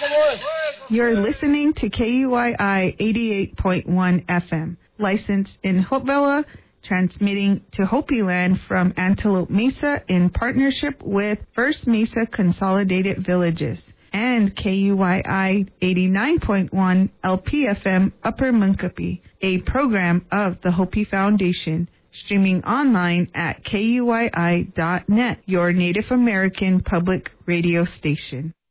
You're listening to KUYI 88.1 FM, licensed in Hopevilla, transmitting to Hopi Land from Antelope Mesa in partnership with First Mesa Consolidated Villages, and KUYI 89.1 LPFM Upper Munkapi, a program of the Hopi Foundation, streaming online at KUYI.net, your Native American public radio station.